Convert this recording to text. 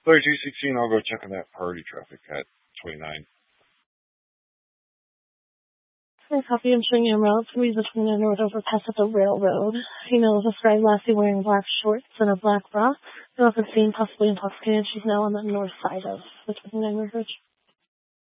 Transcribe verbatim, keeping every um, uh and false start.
thirty-two sixteen, I'll go check on that priority traffic at twenty-nine. Hi, copy. I'm showing you a route to the twenty-nine North overpass at the railroad. Female was described lastly wearing black shorts and a black bra. Girl was seen possibly intoxicated. She's now on the north side of the twenty-nine North Bridge.